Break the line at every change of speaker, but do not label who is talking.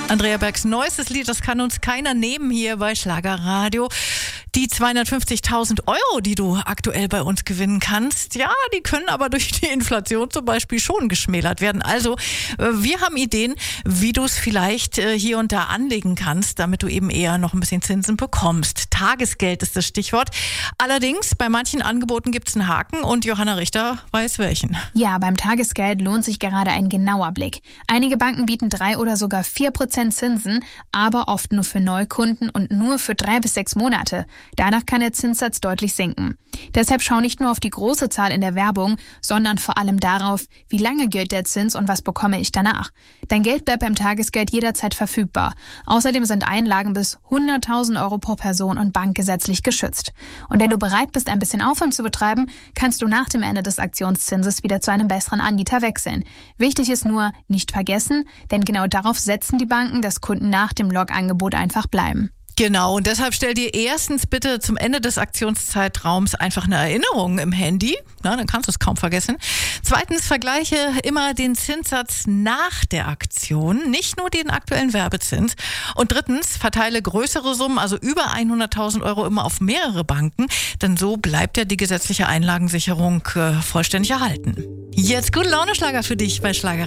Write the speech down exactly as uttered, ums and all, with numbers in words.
Andrea Bergs neuestes Lied, das kann uns keiner nehmen hier bei Schlagerradio. Die zweihundertfünfzigtausend Euro, die du aktuell bei uns gewinnen kannst, ja, die können aber durch die Inflation zum Beispiel schon geschmälert werden. Also wir haben Ideen, wie du es vielleicht hier und da anlegen kannst, damit du eben eher noch ein bisschen Zinsen bekommst. Tagesgeld ist das Stichwort. Allerdings, bei manchen Angeboten gibt es einen Haken und Johanna Richter weiß welchen.
Ja, beim Tagesgeld lohnt sich gerade ein genauer Blick. Einige Banken bieten drei oder sogar vier Prozent Zinsen, aber oft nur für Neukunden und nur für drei bis sechs Monate. Danach kann der Zinssatz deutlich sinken. Deshalb schau nicht nur auf die große Zahl in der Werbung, sondern vor allem darauf, wie lange gilt der Zins und was bekomme ich danach. Dein Geld bleibt beim Tagesgeld jederzeit verfügbar. Außerdem sind Einlagen bis hunderttausend Euro pro Person und Bank gesetzlich geschützt. Und wenn du bereit bist, ein bisschen Aufwand zu betreiben, kannst du nach dem Ende des Aktionszinses wieder zu einem besseren Anbieter wechseln. Wichtig ist nur, nicht vergessen, denn genau darauf setzen die Banken, dass Kunden nach dem Log-Angebot einfach bleiben.
Genau, und deshalb stell dir erstens bitte zum Ende des Aktionszeitraums einfach eine Erinnerung im Handy, na, dann kannst du es kaum vergessen. Zweitens, vergleiche immer den Zinssatz nach der Aktion, nicht nur den aktuellen Werbezins. Und drittens, verteile größere Summen, also über hunderttausend Euro immer auf mehrere Banken, denn so bleibt ja die gesetzliche Einlagensicherung äh, vollständig erhalten. Jetzt gute Laune-Schlager für dich bei Schlager.